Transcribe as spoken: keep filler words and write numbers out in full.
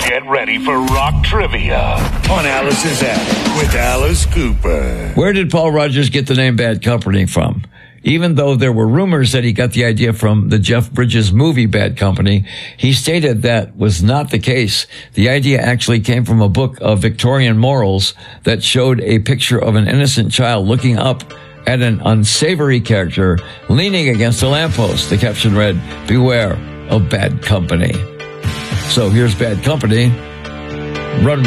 Get ready for rock trivia on Alice's Attic with Alice Cooper. Where did Paul Rodgers get the name Bad Company from? Even though there were rumors that he got the idea from the Jeff Bridges movie Bad Company, he stated that was not the case. The idea actually came from a book of Victorian morals that showed a picture of an innocent child looking up at an unsavory character leaning against a lamppost. The caption read, "Beware of bad company." So here's Bad Company. Run with